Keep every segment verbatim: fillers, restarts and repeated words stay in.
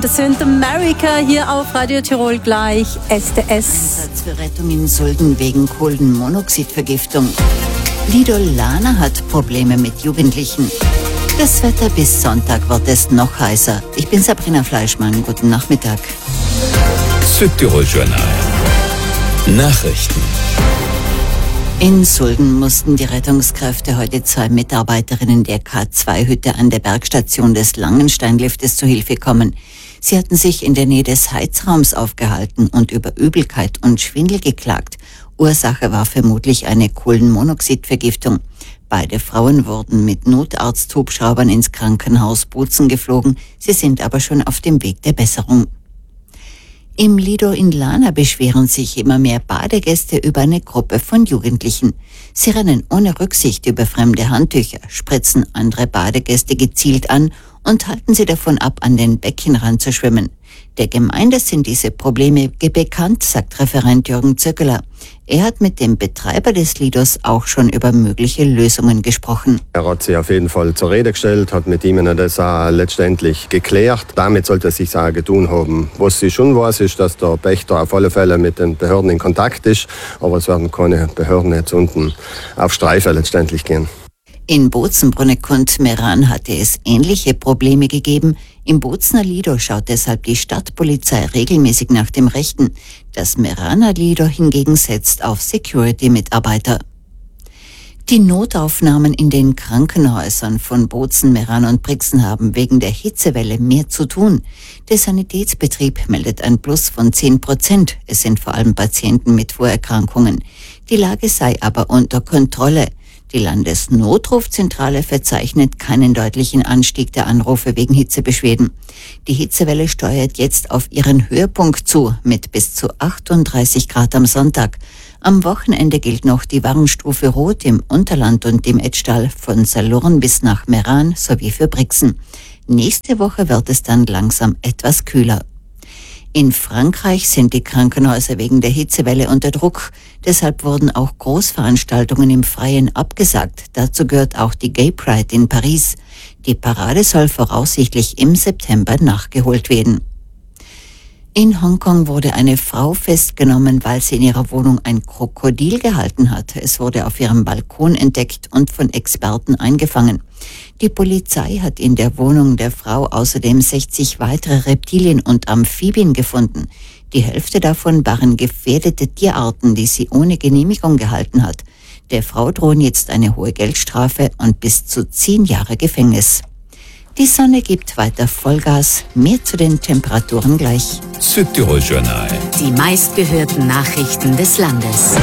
Das sind America hier auf Radio Tirol gleich S D S. Einsatz für Rettung in Sulden wegen Kohlenmonoxidvergiftung. Lido Lana hat Probleme mit Jugendlichen. Das Wetter bis Sonntag wird es noch heißer. Ich bin Sabrina Fleischmann. Guten Nachmittag. Südtirol Journal. Nachrichten. In Sulden mussten die Rettungskräfte heute zwei Mitarbeiterinnen der K zwei Hütte an der Bergstation des Langensteinliftes zu Hilfe kommen. Sie hatten sich in der Nähe des Heizraums aufgehalten und über Übelkeit und Schwindel geklagt. Ursache war vermutlich eine Kohlenmonoxidvergiftung. Beide Frauen wurden mit Notarzthubschraubern ins Krankenhaus Bozen geflogen. Sie sind aber schon auf dem Weg der Besserung. Im Lido in Lana beschweren sich immer mehr Badegäste über eine Gruppe von Jugendlichen. Sie rennen ohne Rücksicht über fremde Handtücher, spritzen andere Badegäste gezielt an und halten sie davon ab, an den Beckenrand zu schwimmen. Der Gemeinde sind diese Probleme bekannt, sagt Referent Jürgen Zöckeler. Er hat mit dem Betreiber des Lidos auch schon über mögliche Lösungen gesprochen. Er hat sich auf jeden Fall zur Rede gestellt, hat mit ihm das auch letztendlich geklärt. Damit sollte er sich auch getan haben. Was sie schon weiß, ist, dass der Pächter auf alle Fälle mit den Behörden in Kontakt ist. Aber es werden keine Behörden jetzt unten auf Streife letztendlich gehen. In Bozen-Bruneck und Meran hatte es ähnliche Probleme gegeben. Im Bozener Lido schaut deshalb die Stadtpolizei regelmäßig nach dem Rechten. Das Meraner Lido hingegen setzt auf Security-Mitarbeiter. Die Notaufnahmen in den Krankenhäusern von Bozen, Meran und Brixen haben wegen der Hitzewelle mehr zu tun. Der Sanitätsbetrieb meldet ein Plus von zehn Prozent. Es sind vor allem Patienten mit Vorerkrankungen. Die Lage sei aber unter Kontrolle. Die Landesnotrufzentrale verzeichnet keinen deutlichen Anstieg der Anrufe wegen Hitzebeschwerden. Die Hitzewelle steuert jetzt auf ihren Höhepunkt zu, mit bis zu achtunddreißig Grad am Sonntag. Am Wochenende gilt noch die Warnstufe Rot im Unterland und im Etschtal von Salurn bis nach Meran sowie für Brixen. Nächste Woche wird es dann langsam etwas kühler. In Frankreich sind die Krankenhäuser wegen der Hitzewelle unter Druck. Deshalb wurden auch Großveranstaltungen im Freien abgesagt. Dazu gehört auch die Gay Pride in Paris. Die Parade soll voraussichtlich im September nachgeholt werden. In Hongkong wurde eine Frau festgenommen, weil sie in ihrer Wohnung ein Krokodil gehalten hat. Es wurde auf ihrem Balkon entdeckt und von Experten eingefangen. Die Polizei hat in der Wohnung der Frau außerdem sechzig weitere Reptilien und Amphibien gefunden. Die Hälfte davon waren gefährdete Tierarten, die sie ohne Genehmigung gehalten hat. Der Frau drohen jetzt eine hohe Geldstrafe und bis zu zehn Jahre Gefängnis. Die Sonne gibt weiter Vollgas. Mehr zu den Temperaturen gleich. Südtirol Journal. Die meistgehörten Nachrichten des Landes.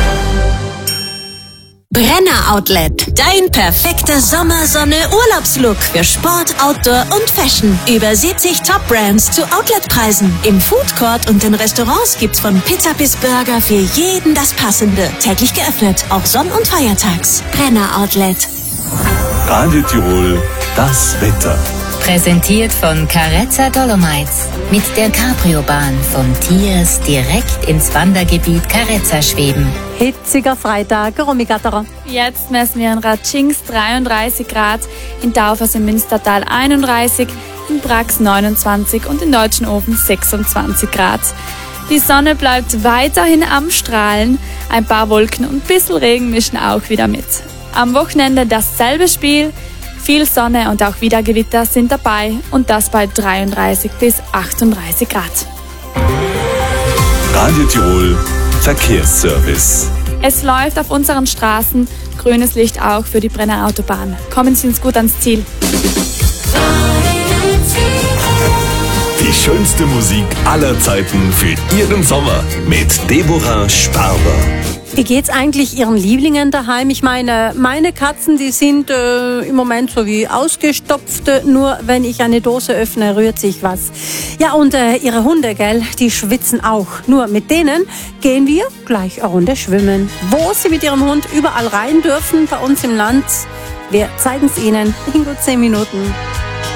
Brenner Outlet. Dein perfekter Sommersonne-Urlaubslook für Sport, Outdoor und Fashion. Über siebzig Top-Brands zu Outletpreisen. Im Foodcourt und in Restaurants gibt's von Pizza bis Burger für jeden das Passende. Täglich geöffnet, auch Sonn- und Feiertags. Brenner Outlet. Radio Tirol, das Wetter. Präsentiert von Carezza Dolomites. Mit der Cabrio-Bahn von Tiers direkt ins Wandergebiet Carezza schweben. Hitziger Freitag, Romy Gatterer. Jetzt messen wir in Ratschings dreiunddreißig Grad, in Taufers im Münstertal einunddreißig, in Brax neunundzwanzig und in Deutschenofen sechsundzwanzig Grad. Die Sonne bleibt weiterhin am Strahlen, ein paar Wolken und ein bisschen Regen mischen auch wieder mit. Am Wochenende dasselbe Spiel, viel Sonne und auch wieder Gewitter sind dabei und das bei dreiunddreißig bis achtunddreißig Grad. Radio Tirol Verkehrsservice. Es läuft auf unseren Straßen, grünes Licht auch für die Brenner Autobahn. Kommen Sie uns gut ans Ziel. Die schönste Musik aller Zeiten für Ihren Sommer mit Deborah Sparber. Wie geht's eigentlich Ihren Lieblingen daheim? Ich meine, meine Katzen, die sind äh, im Moment so wie ausgestopfte. Nur wenn ich eine Dose öffne, rührt sich was. Ja, und äh, Ihre Hunde, gell, die schwitzen auch. Nur mit denen gehen wir gleich eine Runde schwimmen. Wo Sie mit Ihrem Hund überall rein dürfen bei uns im Land, wir zeigen es Ihnen in gut zehn Minuten.